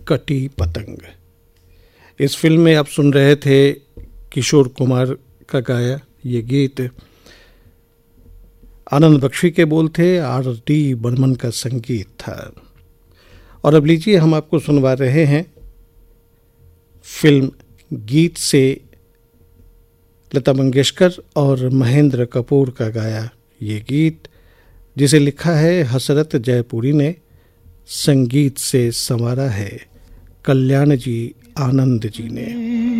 कटी पतंग। इस फिल्म में आप सुन रहे थे किशोर कुमार का गाया ये गीत। आनंद बख्शी के बोल थे, आर.डी. बर्मन का संगीत था। और अब लीजिए हम आपको सुनवा रहे हैं फिल्म गीत से लता मंगेशकर और महेंद्र कपूर का गाया ये गीत, जिसे लिखा है हसरत जयपुरी ने, संगीत से संवारा है कल्याण जी आनंद जी ने।